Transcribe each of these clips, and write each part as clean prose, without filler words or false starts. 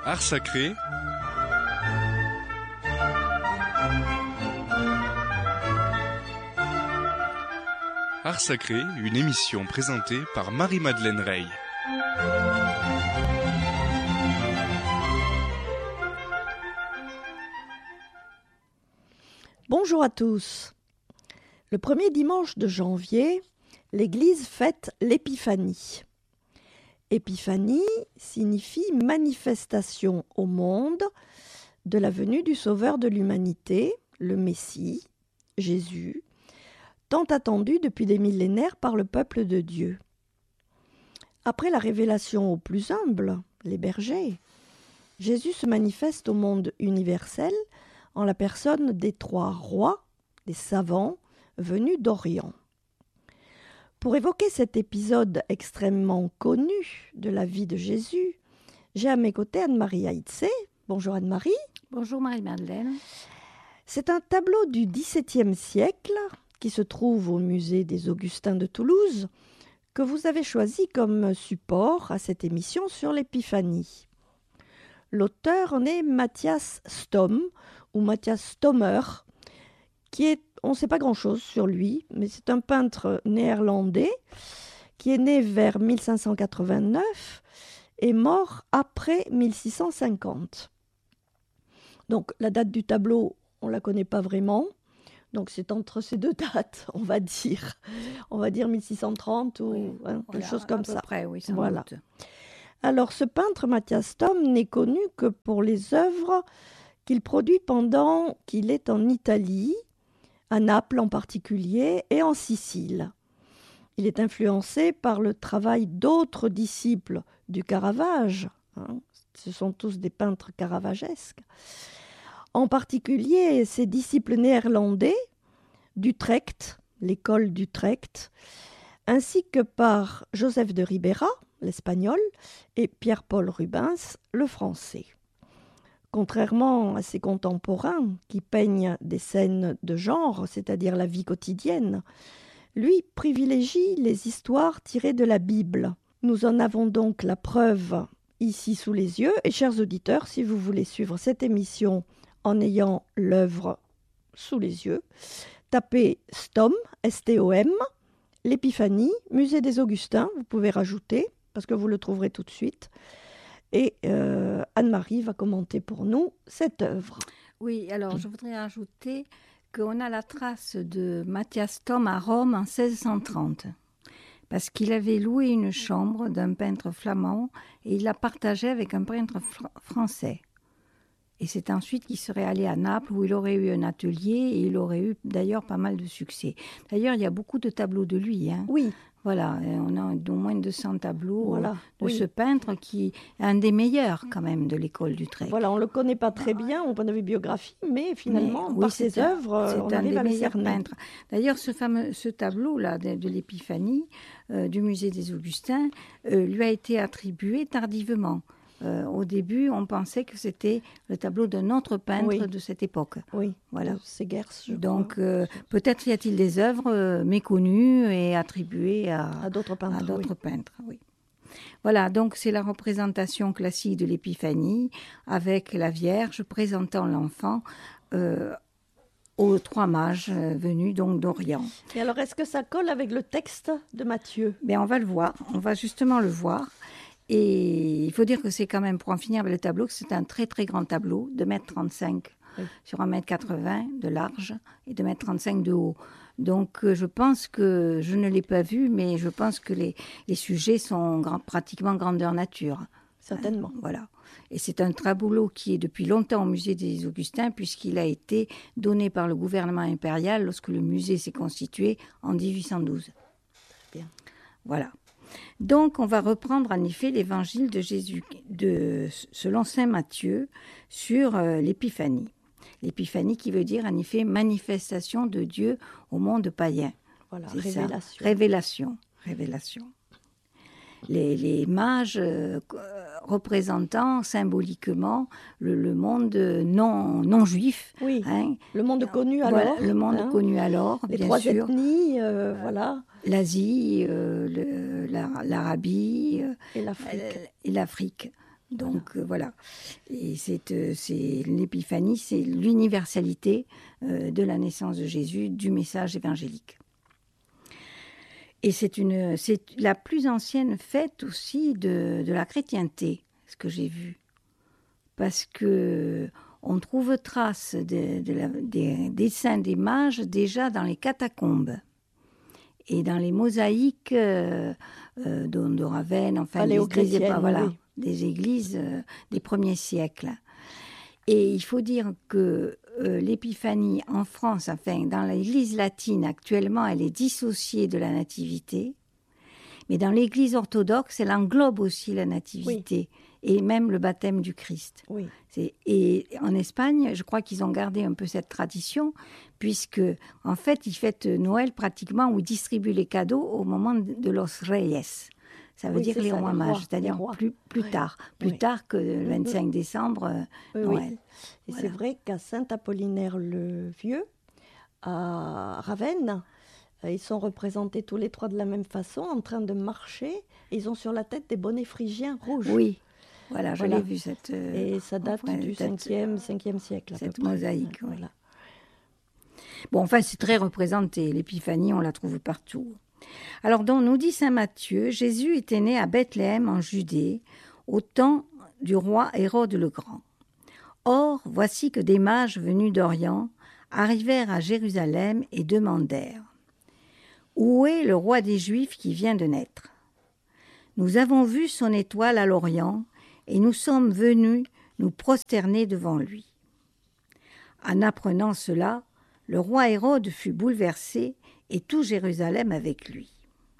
Art sacré. Art sacré, une émission présentée par Marie-Madeleine Rey. Bonjour à tous. Le premier dimanche de janvier, l'Église fête l'Épiphanie. Épiphanie signifie manifestation au monde de la venue du Sauveur de l'humanité, le Messie, Jésus, tant attendu depuis des millénaires par le peuple de Dieu. Après la révélation aux plus humbles, les bergers, Jésus se manifeste au monde universel en la personne des trois rois, des savants, venus d'Orient. Pour évoquer cet épisode extrêmement connu de la vie de Jésus, j'ai à mes côtés Anne-Marie Aïtsé. Bonjour Anne-Marie. Bonjour Marie-Madeleine. C'est un tableau du XVIIe siècle qui se trouve au musée des Augustins de Toulouse que vous avez choisi comme support à cette émission sur l'Épiphanie. L'auteur en est Matthias Stom ou Matthias Stommer, qui est, on ne sait pas grand-chose sur lui, mais c'est un peintre néerlandais qui est né vers 1589 et mort après 1650. Donc la date du tableau, on ne la connaît pas vraiment. Donc c'est entre ces deux dates, on va dire 1630 ou Oui, quelque chose comme ça. Près, oui, sans voilà. doute. Alors ce peintre Matthias Stom n'est connu que pour les œuvres qu'il produit pendant qu'il est en Italie, à Naples en particulier, et en Sicile. Il est influencé par le travail d'autres disciples du Caravage. Ce sont tous des peintres caravagesques. En particulier, ses disciples néerlandais, d'Utrecht, l'école d'Utrecht, ainsi que par Joseph de Ribera, l'espagnol, et Pierre-Paul Rubens, le français. Contrairement à ses contemporains qui peignent des scènes de genre, c'est-à-dire la vie quotidienne, lui privilégie les histoires tirées de la Bible. Nous en avons donc la preuve ici sous les yeux. Et chers auditeurs, si vous voulez suivre cette émission en ayant l'œuvre sous les yeux, tapez Stom, S-T-O-M, l'Épiphanie, Musée des Augustins, vous pouvez rajouter, parce que vous le trouverez tout de suite. Et Anne-Marie va commenter pour nous cette œuvre. Oui, alors je voudrais ajouter qu'on a la trace de Matthias Stom à Rome en 1630, parce qu'il avait loué une chambre d'un peintre flamand et il la partageait avec un peintre français. Et c'est ensuite qu'il serait allé à Naples où il aurait eu un atelier et il aurait eu d'ailleurs pas mal de succès. D'ailleurs, il y a beaucoup de tableaux de lui. Oui. Voilà, on a au moins 200 tableaux de oui. ce peintre qui est un des meilleurs quand même de l'école d'Utrecht. Voilà, on ne le connaît pas très bien au point de vue biographie, mais finalement, par ses œuvres, on arrive à le cerner. Peintres. D'ailleurs, ce tableau-là de l'Épiphanie du musée des Augustins lui a été attribué tardivement. Au début, on pensait que c'était le tableau d'un autre peintre de cette époque. Oui, voilà. Segers, donc, peut-être y a-t-il des œuvres méconnues et attribuées à d'autres peintres. Oui. Voilà, donc c'est la représentation classique de l'Épiphanie avec la Vierge présentant l'enfant aux trois mages venus donc d'Orient. Et alors, est-ce que ça colle avec le texte de Matthieu ? On va le voir, on va justement le voir. Et il faut dire que c'est quand même, pour en finir avec le tableau, que c'est un très très grand tableau de 1,35 m sur 1,80 m de large et de 1,35 m de haut. Donc je pense que, je ne l'ai pas vu, mais je pense que les sujets sont pratiquement grandeur nature. Certainement. Voilà. Et c'est un tableau qui est depuis longtemps au musée des Augustins, puisqu'il a été donné par le gouvernement impérial lorsque le musée s'est constitué en 1812. Bien. Voilà. Donc, on va reprendre en effet l'évangile de Jésus, selon saint Matthieu, sur l'épiphanie. L'épiphanie qui veut dire en effet manifestation de Dieu au monde païen. Voilà, révélation. Les mages représentant symboliquement le monde non juif. Oui, le monde connu alors. Voilà, le monde connu alors, les bien trois sûr. ethnies, voilà. L'Asie, l'Arabie et l'Afrique. Donc voilà. Et c'est l'épiphanie, c'est l'universalité de la naissance de Jésus, du message évangélique. Et c'est la plus ancienne fête aussi de la chrétienté, ce que j'ai vu. Parce que on trouve trace des dessins des mages déjà dans les catacombes et dans les mosaïques de Ravenne, enfin des églises des premiers siècles. Et il faut dire que l'épiphanie en France, enfin dans l'église latine actuellement, elle est dissociée de la nativité. Mais dans l'église orthodoxe, elle englobe aussi la nativité et même le baptême du Christ. Oui. Et en Espagne, je crois qu'ils ont gardé un peu cette tradition, puisque en fait, ils fêtent Noël pratiquement où ils distribuent les cadeaux au moment de los Reyes. Ça veut dire les rois mages, c'est-à-dire plus tard que le 25 décembre, Noël. Et c'est vrai qu'à Saint-Apollinaire-le-Vieux, à Ravenne, ils sont représentés tous les trois de la même façon, en train de marcher. Ils ont sur la tête des bonnets phrygiens rouges. Oui, voilà, je l'ai vu cette... Et ça date du 5e siècle. Cette mosaïque, voilà. Bon, enfin, c'est très représenté. L'épiphanie, on la trouve partout. Alors, donc, nous dit saint Matthieu, Jésus était né à Bethléem en Judée, au temps du roi Hérode le Grand. Or, voici que des mages venus d'Orient arrivèrent à Jérusalem et demandèrent: où est le roi des Juifs qui vient de naître? Nous avons vu son étoile à l'Orient et nous sommes venus nous prosterner devant lui. En apprenant cela, le roi Hérode fut bouleversé et tout Jérusalem avec lui.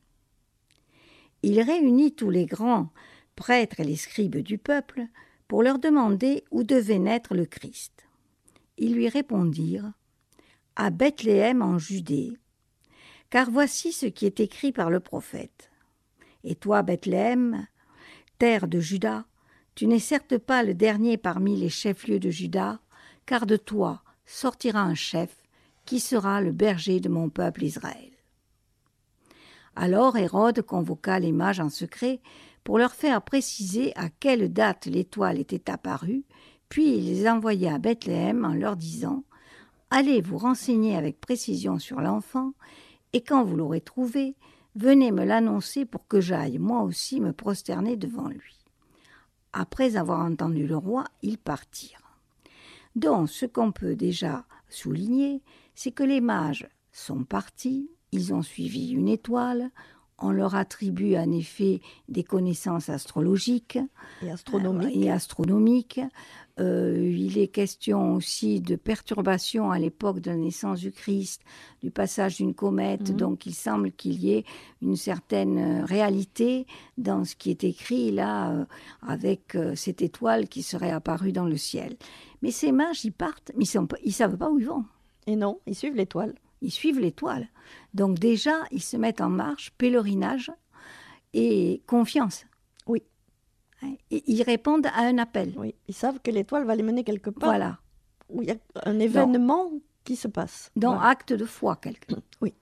Il réunit tous les grands prêtres et les scribes du peuple pour leur demander où devait naître le Christ. Ils lui répondirent: à Bethléem en Judée, car voici ce qui est écrit par le prophète. Et toi, Bethléem, terre de Juda, tu n'es certes pas le dernier parmi les chefs-lieux de Juda, car de toi sortira un chef qui sera le berger de mon peuple Israël. Alors Hérode convoqua les mages en secret pour leur faire préciser à quelle date l'étoile était apparue, puis il les envoya à Bethléem en leur disant: allez vous renseigner avec précision sur l'enfant, et quand vous l'aurez trouvé, venez me l'annoncer pour que j'aille moi aussi me prosterner devant lui. Après avoir entendu le roi, ils partirent. Donc, ce qu'on peut déjà souligner, c'est que les mages sont partis, ils ont suivi une étoile, on leur attribue en effet des connaissances astrologiques et astronomiques. Il est question aussi de perturbations à l'époque de la naissance du Christ, du passage d'une comète. Donc il semble qu'il y ait une certaine réalité dans ce qui est écrit là, avec cette étoile qui serait apparue dans le ciel. Mais ces mages, ils partent, mais ils ne savent pas où ils vont. Et non, ils suivent l'étoile. Ils suivent l'étoile. Donc déjà, ils se mettent en marche, pèlerinage et confiance. Oui. Et ils répondent à un appel. Oui, ils savent que l'étoile va les mener quelque part. Voilà. Où il y a un événement qui se passe. Dans voilà. Acte de foi, quelque. Oui.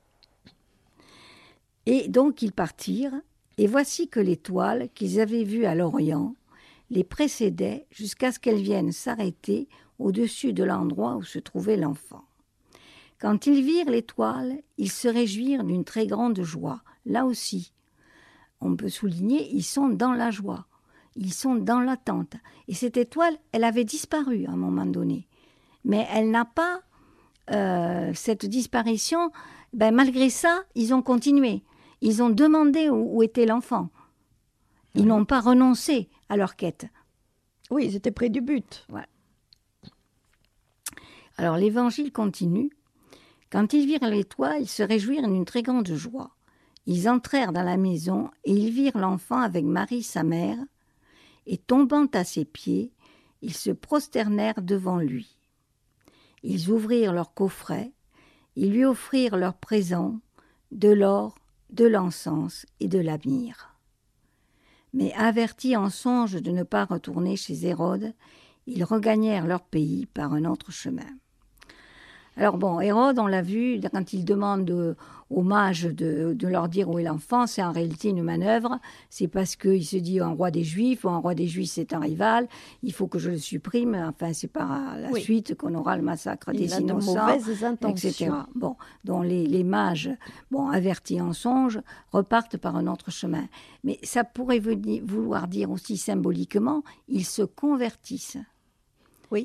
Et donc ils partirent, et voici que l'étoile qu'ils avaient vue à l'Orient les précédait jusqu'à ce qu'elle vienne s'arrêter au-dessus de l'endroit où se trouvait l'enfant. Quand ils virent l'étoile, ils se réjouirent d'une très grande joie. Là aussi, on peut souligner, ils sont dans la joie, ils sont dans l'attente. Et cette étoile, elle avait disparu à un moment donné. Mais elle n'a pas, cette disparition, malgré ça, ils ont continué. Ils ont demandé où était l'enfant. Ils n'ont pas renoncé à leur quête. Oui, ils étaient près du but. Voilà. Alors l'évangile continue. Quand ils virent l'étoile, ils se réjouirent d'une très grande joie. Ils entrèrent dans la maison et ils virent l'enfant avec Marie, sa mère, et tombant à ses pieds, ils se prosternèrent devant lui. Ils ouvrirent leur coffret, ils lui offrirent leurs présents, de l'or, de l'encens et de la myrrhe. Mais avertis en songe de ne pas retourner chez Hérode, ils regagnèrent leur pays par un autre chemin. Alors bon, Hérode, on l'a vu, quand il demande aux mages de leur dire où est l'enfant, c'est en réalité une manœuvre. C'est parce qu'il se dit un roi des Juifs, ou un roi des Juifs c'est un rival, il faut que je le supprime. Enfin, c'est par la suite qu'on aura le massacre des innocents, de mauvaises intentions. etc. Bon, dont les mages, avertis en songe, repartent par un autre chemin. Mais ça pourrait vouloir dire aussi symboliquement, ils se convertissent. Oui,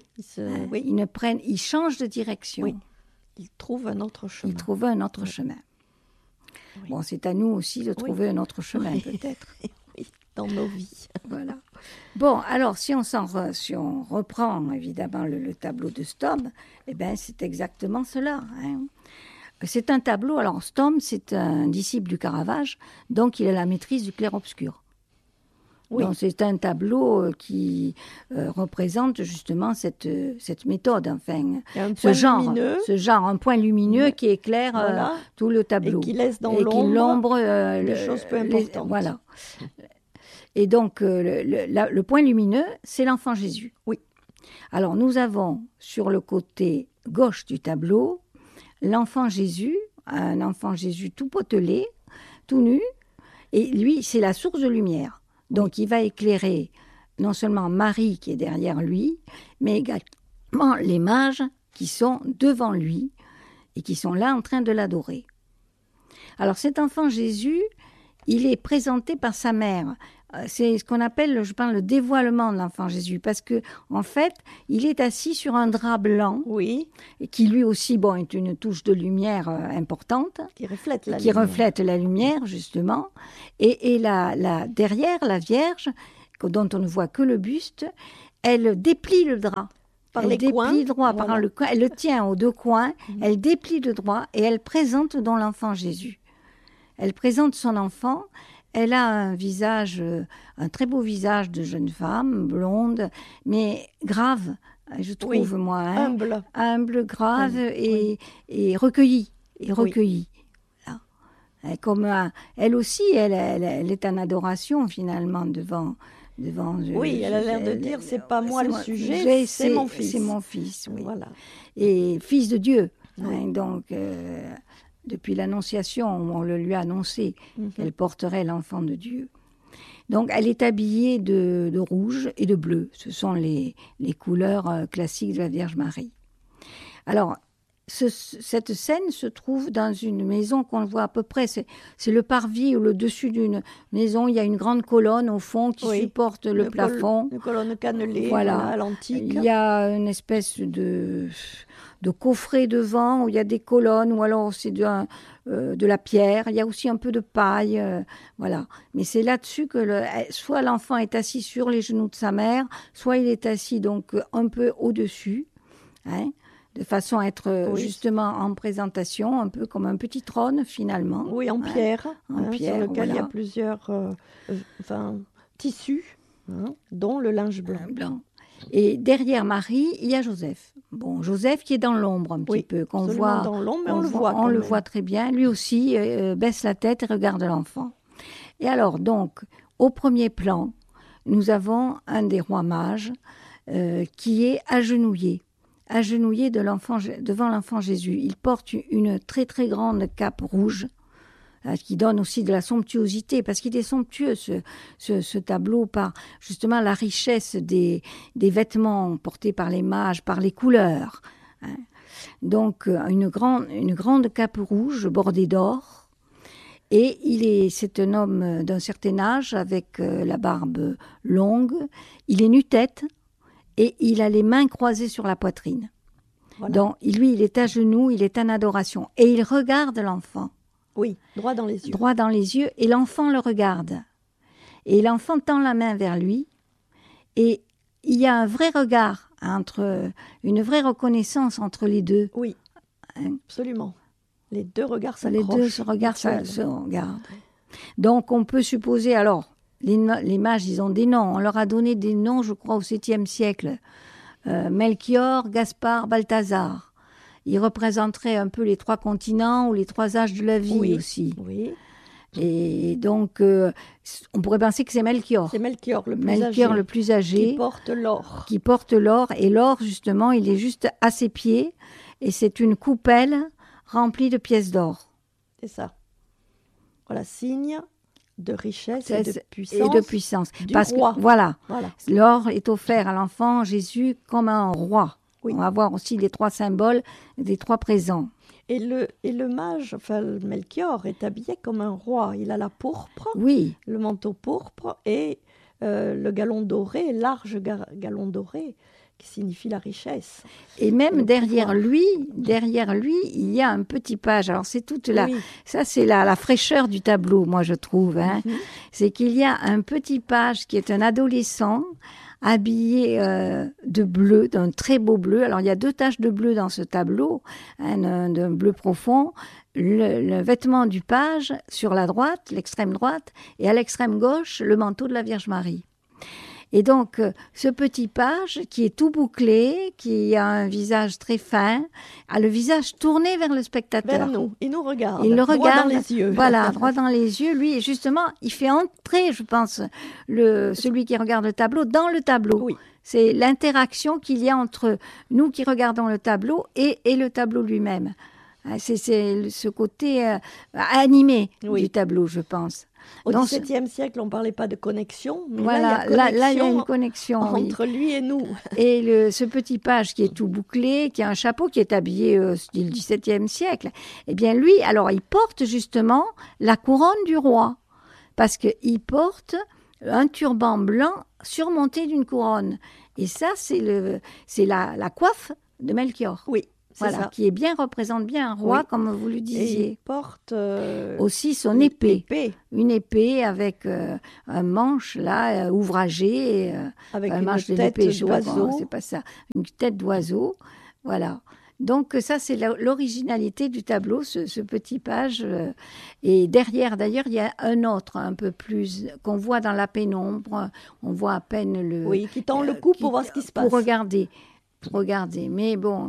Ils changent de direction. Oui. Ils trouvent un autre chemin. Ils trouvent un autre chemin. Oui. Bon, c'est à nous aussi de trouver un autre chemin, peut-être. Oui, dans nos vies. Voilà. Bon, alors, si on reprend évidemment le tableau de Stom, c'est exactement cela. Hein. C'est un tableau. Alors, Stom, c'est un disciple du Caravage, donc il a la maîtrise du clair-obscur. Oui. Donc, c'est un tableau qui représente justement cette méthode, enfin, ce genre, un point lumineux qui éclaire tout le tableau. Et qui laisse dans l'ombre les choses peu importantes. Voilà. Et donc, le point lumineux, c'est l'enfant Jésus. Oui. Alors, nous avons sur le côté gauche du tableau l'enfant Jésus, un enfant Jésus tout potelé, tout nu, et lui, c'est la source de lumière. Donc, il va éclairer non seulement Marie qui est derrière lui, mais également les mages qui sont devant lui et qui sont là en train de l'adorer. Alors, cet enfant Jésus, il est présenté par sa mère. C'est ce qu'on appelle, je pense, le dévoilement de l'enfant Jésus, parce que en fait, il est assis sur un drap blanc, et qui lui aussi, est une touche de lumière importante, qui reflète la lumière justement, et derrière la Vierge, dont on ne voit que le buste, elle déplie le drap. Elle déplie droit par le coin, elle le tient aux deux coins, elle déplie le droit et elle présente donc l'enfant Jésus. Elle présente son enfant. Elle a un visage, un très beau visage de jeune femme, blonde, mais grave, je trouve, moi. Hein, humble, grave et recueillie. Voilà. Comme elle aussi, elle est en adoration, finalement, devant oui, elle a l'air de dire, c'est pas moi le sujet, c'est mon fils. C'est mon fils, oui. Voilà. Et fils de Dieu. Hein, donc... depuis l'Annonciation, on le lui a annoncé qu'elle porterait l'enfant de Dieu. Donc, elle est habillée de rouge et de bleu. Ce sont les couleurs classiques de la Vierge Marie. Alors, cette scène se trouve dans une maison qu'on voit à peu près. C'est le parvis ou le dessus d'une maison. Il y a une grande colonne au fond qui supporte le plafond. Une colonne cannelée, à l'antique. Il y a une espèce de coffret devant où il y a des colonnes, ou alors c'est de la pierre. Il y a aussi un peu de paille, voilà. Mais c'est là-dessus que soit l'enfant est assis sur les genoux de sa mère, soit il est assis donc un peu au-dessus, hein, de façon à être justement en présentation, un peu comme un petit trône finalement. Oui, en pierre, pierre, sur lequel il y a plusieurs tissus, dont le linge blanc. Et derrière Marie, il y a Joseph. Bon, Joseph qui est dans l'ombre un petit peu, qu'on voit. Dans l'ombre, mais on le voit très bien. Lui aussi baisse la tête et regarde l'enfant. Et alors, donc, au premier plan, nous avons un des rois mages qui est agenouillé devant l'enfant Jésus. Il porte une très très grande cape rouge, qui donne aussi de la somptuosité, parce qu'il est somptueux, ce tableau, par justement la richesse des vêtements portés par les mages, par les couleurs. Hein. Donc, une grande cape rouge bordée d'or. Et c'est un homme d'un certain âge, avec la barbe longue. Il est nu-tête et il a les mains croisées sur la poitrine. Voilà. Donc, lui, il est à genoux, il est en adoration. Et il regarde l'enfant. Oui, droit dans les yeux. Droit dans les yeux, et l'enfant le regarde. Et l'enfant tend la main vers lui, et il y a un vrai regard, une vraie reconnaissance entre les deux. Oui, absolument. Les deux regards s'accrochent. Les deux se regardent. Donc, on peut supposer, alors, les mages, ils ont des noms. On leur a donné des noms, je crois, au 7e siècle. Melchior, Gaspard, Balthazar. Ils représenteraient un peu les 3 continents ou les 3 âges de la vie aussi. Oui. Et donc, on pourrait penser que c'est Melchior. C'est Melchior le plus âgé. Qui porte l'or. Et l'or, justement, il est juste à ses pieds. et c'est une coupelle remplie de pièces d'or. C'est ça. Voilà, signe de richesse Et de puissance du roi. Voilà. Voilà. L'or est offert à l'enfant Jésus comme un roi. Oui. On va voir aussi les 3 symboles des 3 présents. Et le mage, enfin le Melchior, est habillé comme un roi. Il a la pourpre, Oui, le manteau pourpre et le galon doré, large galon doré, qui signifie la richesse. et même le derrière pouvoir. lui, il y a un petit page. Alors c'est toute la, Oui. ça c'est la fraîcheur du tableau, moi je trouve. Hein. Mhm. C'est qu'il y a un petit page qui est un adolescent habillé de bleu, d'un très beau bleu. Alors il y a 2 taches de bleu dans ce tableau, d'un bleu profond. Le vêtement du page sur la droite, l'extrême droite, et à l'extrême gauche, le manteau de la Vierge Marie. Et donc, ce petit page qui est tout bouclé, qui a un visage très fin, a le visage tourné vers le spectateur. Vers nous, il nous regarde. Il le droit regarde dans les yeux. Voilà, droit dans les yeux. Lui, justement, il fait entrer, je pense, celui qui regarde le tableau dans le tableau. Oui. C'est l'interaction qu'il y a entre nous qui regardons le tableau et le tableau lui-même. C'est ce côté animé Oui. du tableau, je pense. Au Dans XVIIe siècle, on ne parlait pas de connexion, mais Voilà, là, il y a une connexion oui. entre lui et nous. Et ce petit page qui est tout bouclé, qui a un chapeau, qui est habillé du XVIIe siècle, eh bien lui, alors il porte justement la couronne du roi, parce qu'il porte un turban blanc surmonté d'une couronne. Et ça, c'est la coiffe de Melchior. Oui, c'est Voilà, ça. qui représente bien un roi, Oui. comme vous le Et il disiez. porte Aussi son épée. épée Une épée avec un manche là ouvragé, avec un une manche de tête l'épée, je sais pas d'oiseau. comment, c'est pas ça, une tête d'oiseau, voilà. Donc ça c'est l'originalité du tableau, ce petit page. Et derrière d'ailleurs il y a un autre un peu plus qu'on voit dans la pénombre, on voit à peine le. Oui, qui tend le cou pour voir ce qui se passe. Pour regarder. Mais bon,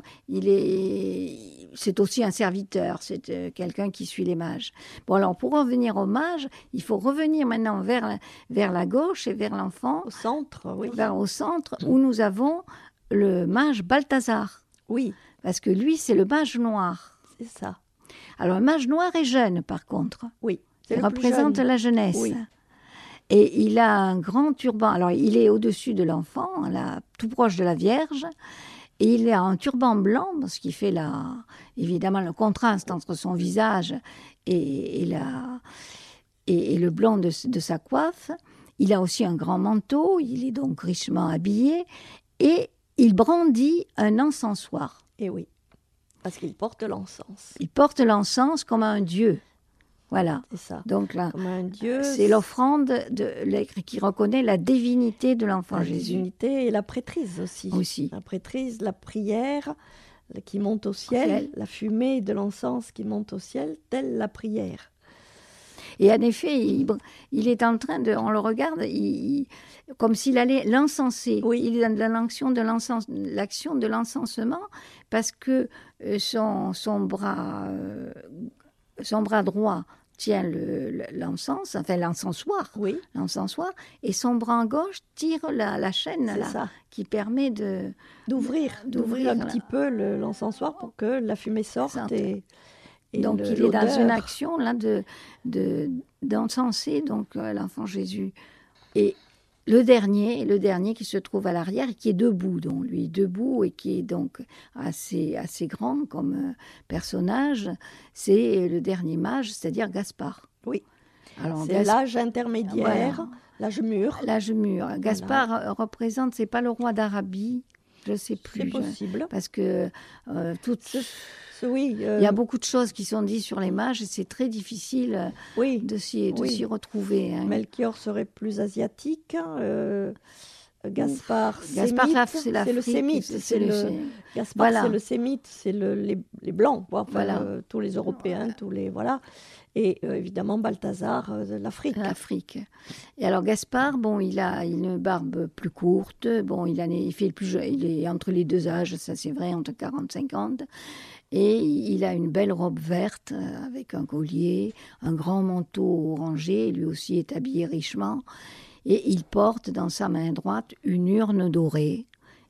c'est aussi un serviteur, c'est quelqu'un qui suit les mages. Bon, alors pour revenir aux mages, il faut revenir maintenant vers la gauche et vers l'enfant, Au centre, oui. au centre, où nous avons le mage Balthazar. Oui, Parce que lui, c'est le mage noir. c'est ça. Alors, le mage noir est jeune, par contre. Oui, c'est Il le plus représente jeune. la jeunesse. Oui. Et il a un grand turban. Alors, il est au-dessus de l'enfant, tout proche de la Vierge. Et il a un turban blanc, ce qui fait évidemment le contraste entre son visage et le blanc de sa coiffe. Il a aussi un grand manteau, il est donc richement habillé. Et il brandit un encensoir. Et oui, parce qu'il porte l'encens. Il porte l'encens comme un dieu. Voilà. C'est ça. Donc là, Comme un dieu. c'est l'offrande qui reconnaît la divinité de l'enfant La Jésus. divinité et la prêtrise aussi. Aussi. La prêtrise, la prière qui monte au ciel, la fumée de l'encens qui monte au ciel, telle la prière. Et en effet, il est en train de, on le regarde, comme s'il allait l'encenser. Oui. Il est dans l'action de l'encensement parce que son bras droit tient l'encens, enfin l'encensoir, Oui, et son bras gauche tire la chaîne c'est là, ça. qui permet D'ouvrir un là. petit peu l'encensoir pour que la fumée sorte. Sorte. Et Donc il est dans l'odeur. une action là d'encenser donc l'enfant Jésus. Et le dernier qui se trouve à l'arrière et qui est debout, donc lui debout et qui est donc assez grand comme personnage, c'est le dernier mage, c'est-à-dire Gaspard. Oui, Alors c'est l'âge intermédiaire, Voilà. l'âge mûr. L'âge mûr. Gaspard représente, c'est pas le roi d'Arabie, je sais plus. C'est possible. Parce que Oui, il y a beaucoup de choses qui sont dites sur les mages et c'est très difficile oui. de s'y retrouver. Hein. Melchior serait plus asiatique. Gaspard, Gaspard, sémite, c'est l'Afrique, le sémite. Gaspard, Voilà. c'est le sémite, c'est les blancs, quoi, enfin, Voilà. Tous les Européens, tous les voilà. Et évidemment Balthazar, l'Afrique. L'Afrique. Et alors Gaspard, bon, il a une barbe plus courte. Bon, il fait le plus jeune, il est entre les deux âges, ça c'est vrai, entre 40 et 50. Et il a une belle robe verte avec un collier, un grand manteau orangé. Lui aussi est habillé richement. Et il porte dans sa main droite une urne dorée.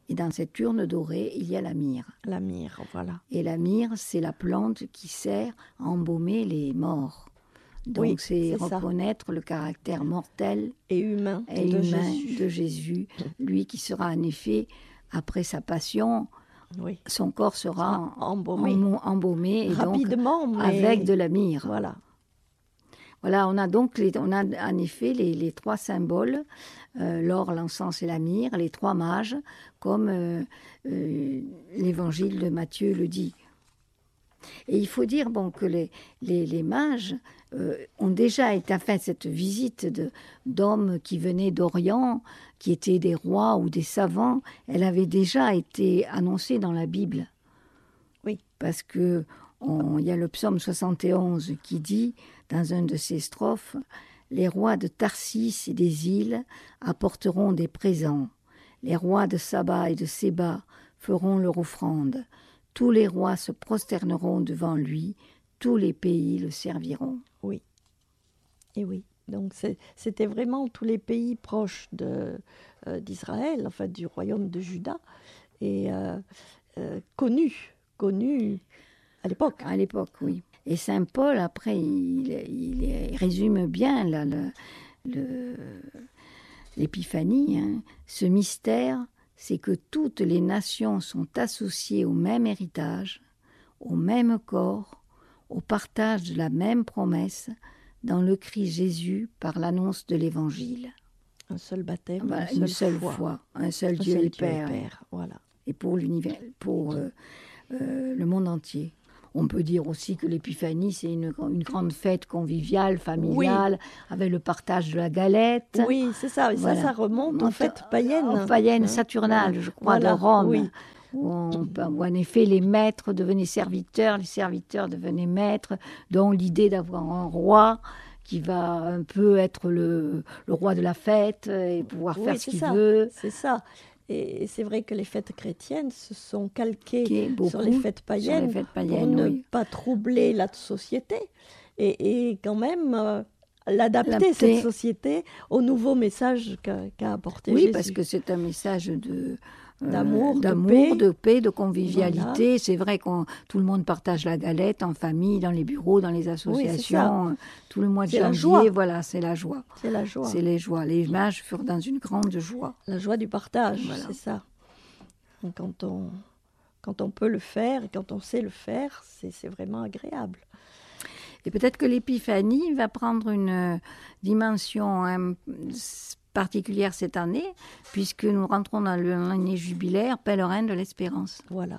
Et dans cette urne dorée, il y a la myrrhe. La myrrhe, voilà. Et la myrrhe, c'est la plante qui sert à embaumer les morts. Donc Oui, c'est c'est ça. reconnaître le caractère mortel Et humain et de humain Jésus. de Jésus, lui qui sera en effet, après sa passion, Oui. son corps sera Embaumé. embaumé et Rapidement, donc mais... avec de la myrrhe. Voilà. Voilà, on a donc on a en effet les trois symboles, l'or, l'encens et la myrrhe, les trois mages, comme l'évangile de Matthieu le dit. Et il faut dire que les mages ont déjà été fait cette visite d'hommes qui venaient d'Orient, qui étaient des rois ou des savants, elle avait déjà été annoncée dans la Bible. Oui. Parce que il y a le psaume 71 qui dit, dans une de ses strophes, « Les rois de Tarsis et des îles apporteront des présents. Les rois de Saba et de Séba feront leur offrande. Tous les rois se prosterneront devant lui. Tous les pays le serviront. » Oui. Et oui. Donc c'était vraiment tous les pays proches d'Israël, en fait, du royaume de Juda, et connus à l'époque. À l'époque, oui. Et saint Paul, après, il résume bien l'épiphanie. Hein. Ce mystère, c'est que toutes les nations sont associées au même héritage, au même corps, au partage de la même promesse, dans le Christ Jésus par l'annonce de l'Évangile. Un seul baptême, Voilà, une seule foi, un seul Dieu et Père. Voilà. Et pour l'univers, pour le monde entier. On peut dire aussi que l'épiphanie, c'est une grande fête conviviale, familiale, avec le partage de la galette. Oui, c'est ça. Et voilà. ça remonte en fait païenne. En païenne saturnale, je crois, de Rome. Oui. Où en effet, les maîtres devenaient serviteurs, les serviteurs devenaient maîtres, dont l'idée d'avoir un roi qui va un peu être le roi de la fête et pouvoir faire ce qu'il veut. C'est ça. Et c'est vrai que les fêtes chrétiennes se sont calquées sur les fêtes païennes, pour ne pas troubler la société et quand même l'adapter, cette société, au nouveau message qu'a apporté Jésus. Oui, parce que c'est un message d'amour, de paix, de convivialité. Voilà. C'est vrai que tout le monde partage la galette en famille, dans les bureaux, dans les associations. Oui, tout le mois de janvier, voilà, c'est la joie. C'est la joie. C'est les joies. Les mages furent dans une grande joie. La joie du partage, voilà. C'est ça. Quand on peut le faire et quand on sait le faire, c'est vraiment agréable. Et peut-être que l'épiphanie va prendre une dimension particulière cette année, puisque nous rentrons dans l'année jubilaire, pèlerin de l'espérance. Voilà.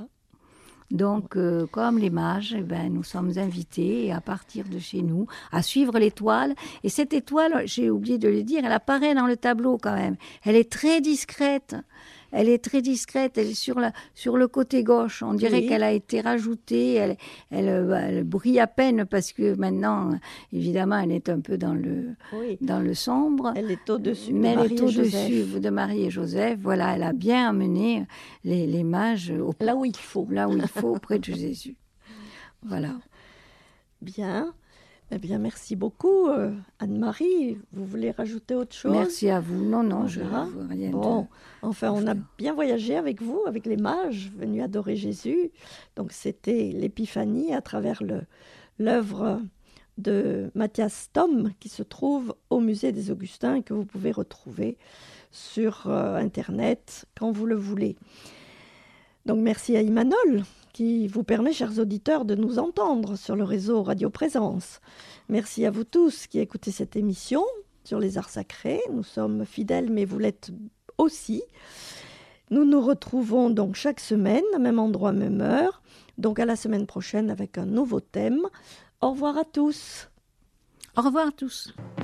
Donc, comme les mages, nous sommes invités à partir de chez nous à suivre l'étoile. Et cette étoile, j'ai oublié de le dire, elle apparaît dans le tableau quand même. Elle est très discrète. Elle est très discrète, elle est sur le côté gauche. On dirait qu'elle a été rajoutée. Elle brille à peine parce que maintenant, évidemment, elle est un peu dans le sombre. Elle est au-dessus de Marie et Joseph. Mais elle est au-dessus de Marie et Joseph. Voilà, elle a bien amené les mages là où il faut. Là où il faut, auprès de Jésus. Voilà. Bien. Eh bien, merci beaucoup, Anne-Marie. Vous voulez rajouter autre chose? Merci à vous. Non, je ne veux rien. Bon, enfin, on a bien voyagé avec vous, avec les mages venus adorer Jésus. Donc, c'était l'épiphanie à travers l'œuvre de Matthias Thom, qui se trouve au musée des Augustins et que vous pouvez retrouver sur Internet quand vous le voulez. Donc, merci à Imanol, qui vous permet, chers auditeurs, de nous entendre sur le réseau Radio Présence. Merci à vous tous qui écoutez cette émission sur les arts sacrés. Nous sommes fidèles, mais vous l'êtes aussi. Nous nous retrouvons donc chaque semaine, même endroit, même heure. Donc à la semaine prochaine avec un nouveau thème. Au revoir à tous. Au revoir à tous.